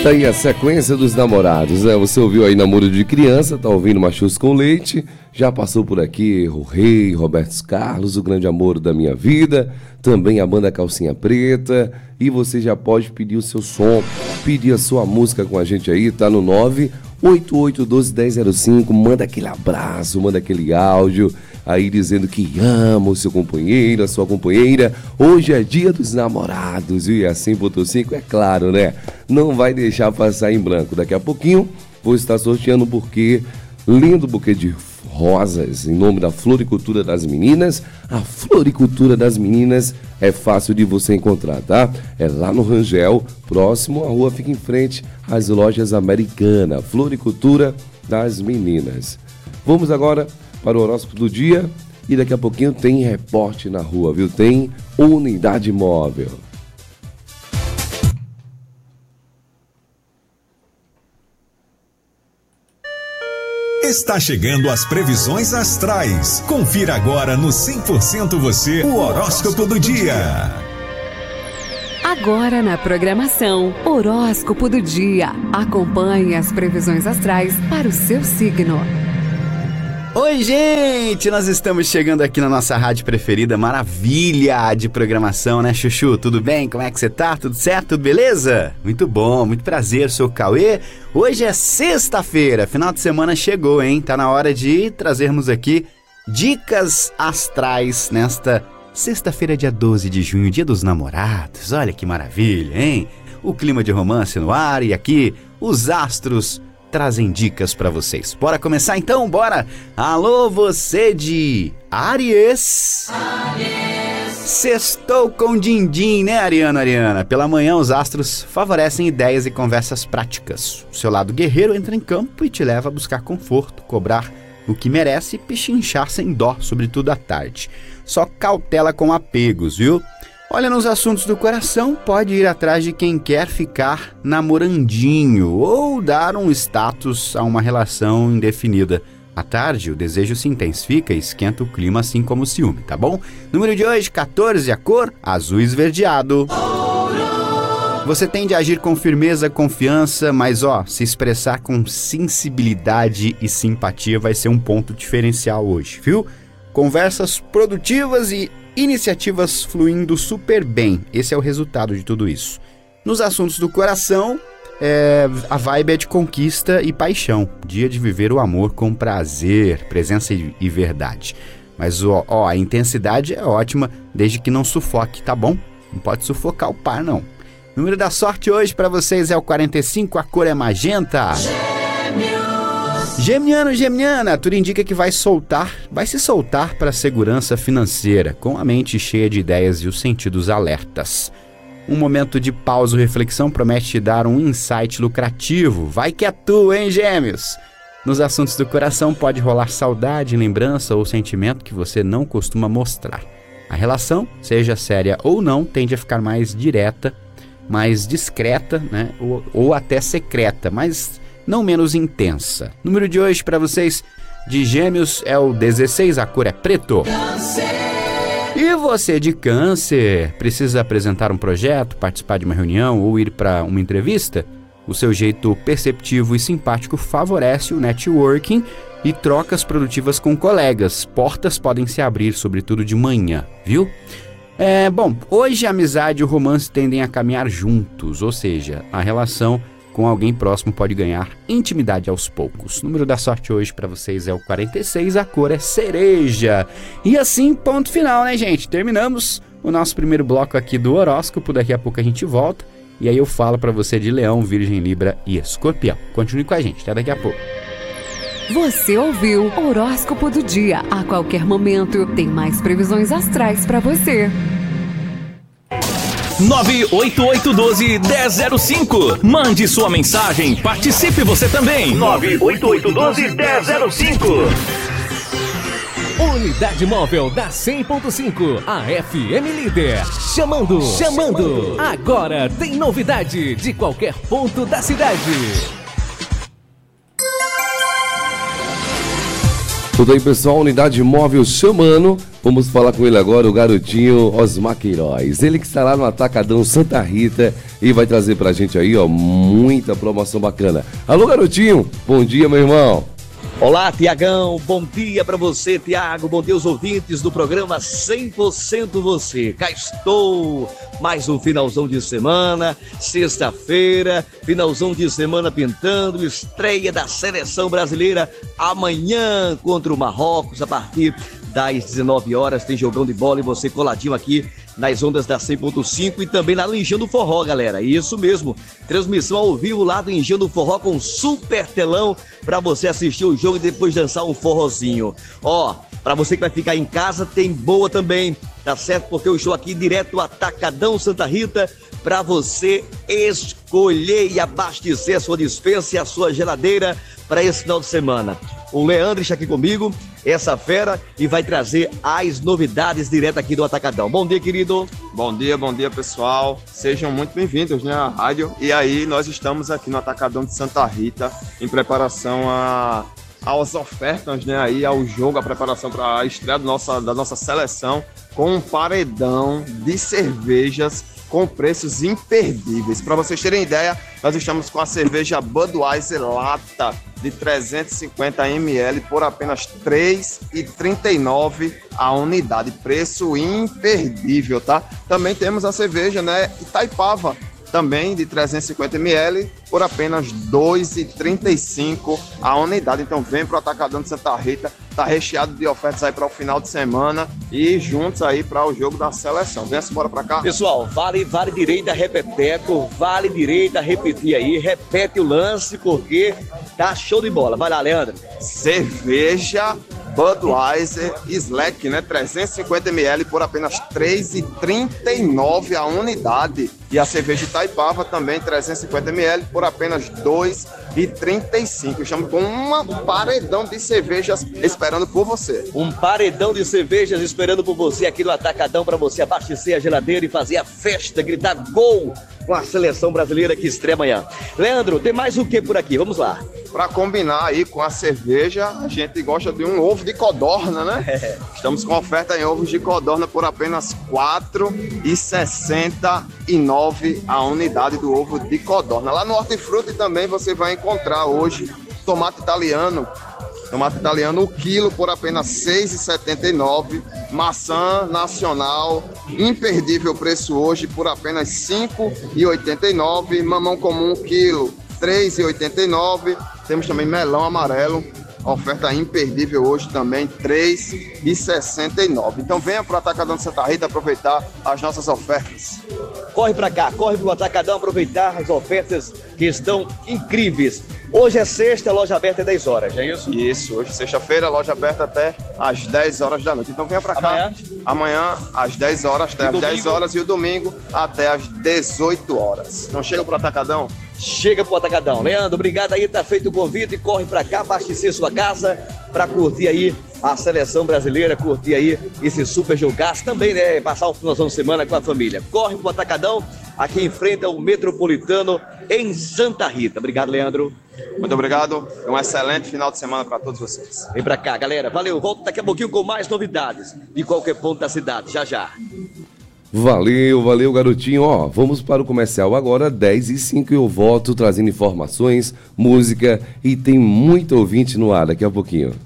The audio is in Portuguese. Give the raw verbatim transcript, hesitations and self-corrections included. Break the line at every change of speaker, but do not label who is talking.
Tá aí a sequência dos namorados, né? Você ouviu aí Namoro de Criança, tá ouvindo Machos com Leite, já passou por aqui o Rei, Roberto Carlos, o grande amor da minha vida, também a banda Calcinha Preta, e você já pode pedir o seu som, pedir a sua música com a gente aí, tá no nove oito oito um dois um zero zero cinco, manda aquele abraço, manda aquele áudio aí dizendo que ama o seu companheiro, a sua companheira. Hoje é dia dos namorados e assim ponto cinco, é claro, né? Não vai deixar passar em branco. Daqui a pouquinho vou estar sorteando um buquê, lindo buquê de rosas, em nome da Floricultura das Meninas. A Floricultura das Meninas é fácil de você encontrar, tá? É lá no Rangel, próximo à rua, fica em frente às lojas Americanas. Floricultura das Meninas. Vamos agora para o horóscopo do dia e daqui a pouquinho tem repórter na rua, viu? Tem unidade móvel.
Está chegando as previsões astrais. Confira agora no cem por cento Você o horóscopo do dia.
Agora na programação, horóscopo do dia. Acompanhe as previsões astrais para o seu signo.
Oi, gente! Nós estamos chegando aqui na nossa rádio preferida, maravilha de programação, né, Chuchu? Tudo bem? Como é que você tá? Tudo certo? Tudo beleza? Muito bom, muito prazer, sou o Cauê. Hoje é sexta-feira, final de semana chegou, hein? Tá na hora de trazermos aqui dicas astrais nesta sexta-feira, dia doze de junho, dia dos namorados. Olha que maravilha, hein? O clima de romance no ar e aqui os astros trazem dicas pra vocês. Bora começar então? Bora! Alô, você de Áries! Áries! Sextou com din-din, né, Ariana, Ariana? Pela manhã, os astros favorecem ideias e conversas práticas. O seu lado guerreiro entra em campo e te leva a buscar conforto, cobrar o que merece e pechinchar sem dó, sobretudo à tarde. Só cautela com apegos, viu? Olha, nos assuntos do coração, pode ir atrás de quem quer ficar namorandinho ou dar um status a uma relação indefinida. À tarde, o desejo se intensifica e esquenta o clima, assim como o ciúme, tá bom? Número de hoje, quatorze, a cor azul esverdeado. Você tende a agir com firmeza, confiança, mas ó, se expressar com sensibilidade e simpatia vai ser um ponto diferencial hoje, viu? Conversas produtivas e iniciativas fluindo super bem. Esse é o resultado de tudo isso. Nos assuntos do coração, é, a vibe é de conquista e paixão. Dia de viver o amor com prazer, presença e, e verdade. Mas ó, ó, a intensidade é ótima, desde que não sufoque, tá bom? Não pode sufocar o par, não. O número da sorte hoje para vocês é o quarenta e cinco, a cor é magenta. Geminiano, Geminiana, tudo indica que vai soltar, vai se soltar para a segurança financeira, com a mente cheia de ideias e os sentidos alertas. Um momento de pausa e reflexão promete te dar um insight lucrativo. Vai que é tu, hein, Gêmeos? Nos assuntos do coração pode rolar saudade, lembrança ou sentimento que você não costuma mostrar. A relação, seja séria ou não, tende a ficar mais direta, mais discreta, né? ou, ou até secreta, mas não menos intensa. O número de hoje para vocês de Gêmeos é o dezesseis, a cor é preto. Câncer. E você de Câncer, precisa apresentar um projeto, participar de uma reunião ou ir para uma entrevista? O seu jeito perceptivo e simpático favorece o networking e trocas produtivas com colegas. Portas podem se abrir, sobretudo de manhã, viu? É, bom, hoje a amizade e o romance tendem a caminhar juntos, ou seja, a relação com alguém próximo pode ganhar intimidade aos poucos. O número da sorte hoje para vocês é o quarenta e seis, a cor é cereja. E assim, ponto final, né, gente? Terminamos o nosso primeiro bloco aqui do horóscopo. Daqui a pouco a gente volta e aí eu falo para você de Leão, Virgem, Libra e Escorpião. Continue com a gente, até daqui a pouco.
Você ouviu o horóscopo do dia. A qualquer momento tem mais previsões astrais para você.
nove oito oito um dois um zero zero cinco. Mande sua mensagem, participe você também. nove oito oito um dois um zero zero cinco. Unidade móvel da cem ponto cinco, a F M Líder. Chamando, chamando. Agora tem novidade de qualquer ponto da cidade.
Tudo aí, pessoal, unidade móvel chamando. Vamos falar com ele agora, o garotinho Osmar Queiroz. Ele que está lá no Atacadão Santa Rita e vai trazer pra gente aí, ó, muita promoção bacana. Alô, garotinho, bom dia, meu irmão.
Olá, Tiagão, bom dia para você, Tiago, bom dia aos ouvintes do programa cem por cento Você. Cá estou, mais um finalzão de semana, sexta-feira, finalzão de semana pintando, estreia da Seleção Brasileira amanhã contra o Marrocos, a partir das dezenove horas, tem jogão de bola e você coladinho aqui nas ondas da cem ponto cinco e também lá no Engenho do Forró, galera. Isso mesmo, transmissão ao vivo lá do Engenho do Forró com super telão para você assistir o jogo e depois dançar um forrozinho. Ó, para você que vai ficar em casa, tem boa também, tá certo? Porque eu estou aqui direto do Atacadão Santa Rita para você escolher e abastecer a sua despensa e a sua geladeira para esse final de semana. O Leandro está aqui comigo, essa fera, e vai trazer as novidades direto aqui do Atacadão. Bom dia, querido.
Bom dia, bom dia, pessoal. Sejam muito bem-vindos, né, à rádio. E aí, nós estamos aqui no Atacadão de Santa Rita, em preparação a, às ofertas, né, aí, ao jogo, a preparação para a estreia do nossa, da nossa seleção, com um paredão de cervejas com preços imperdíveis. Para vocês terem ideia, nós estamos com a cerveja Budweiser Lata de trezentos e cinquenta mililitros por apenas três reais e trinta e nove centavos a unidade. Preço imperdível, tá? Também temos a cerveja, né, Itaipava, também de trezentos e cinquenta mililitros por apenas dois reais e trinta e cinco centavos a unidade. Então vem pro Atacadão de Santa Rita, tá recheado de ofertas aí para o final de semana e juntos aí para o jogo da seleção. Vem embora para cá.
Pessoal, vale, vale direito a repeteco, vale direito a repetir aí, repete o lance porque tá show de bola. Vai lá, Leandro.
Cerveja Budweiser Slack, né? trezentos e cinquenta mililitros por apenas três reais e trinta e nove centavos a unidade. E a cerveja Itaipava também trezentos e cinquenta mililitros por apenas dois reais e trinta e cinco centavos. Estamos com um paredão de cervejas esperando por você.
Um paredão de cervejas esperando por você aqui no Atacadão para você abastecer a geladeira e fazer a festa, gritar gol com a seleção brasileira que estreia amanhã. Leandro, tem mais o que por aqui? Vamos lá.
Para combinar aí com a cerveja, a gente gosta de um ovo de codorna, né? É. Estamos com oferta em ovos de codorna por apenas quatro reais e sessenta e nove centavos a unidade do ovo de codorna. Lá no Hortifruti também você vai encontrar hoje tomate italiano. Tomate italiano, o quilo por apenas seis reais e setenta e nove centavos. Maçã nacional, imperdível preço hoje por apenas cinco reais e oitenta e nove centavos. Mamão comum, quilo, três reais e oitenta e nove centavos. Temos também melão amarelo, oferta imperdível hoje também, três reais e sessenta e nove centavos. Então venha para o Atacadão de Santa Rita aproveitar as nossas ofertas.
Corre para cá, corre para o Atacadão aproveitar as ofertas que estão incríveis. Hoje é sexta, loja aberta é dez horas, é isso?
Isso, hoje sexta-feira, loja aberta até às dez horas da noite. Então venha pra cá.
Amanhã?
Amanhã às dez horas, até às dez horas e o domingo até às dezoito horas. Então chega pro Atacadão.
Chega pro Atacadão. Leandro, obrigado aí, tá feito o convite. Corre pra cá, abastecer sua casa pra curtir aí a seleção brasileira, curtir aí esse super jogaço. Também, né, passar um final de semana com a família. Corre pro Atacadão, aqui em frente ao Metropolitano, em Santa Rita. Obrigado, Leandro.
Muito obrigado. Um excelente final de semana para todos vocês.
Vem pra cá, galera. Valeu. Volto daqui a pouquinho com mais novidades de qualquer ponto da cidade. Já, já.
Valeu, valeu, garotinho. Ó, vamos para o comercial agora, dez e cinco, e eu volto trazendo informações, música e tem muito ouvinte no ar daqui a pouquinho.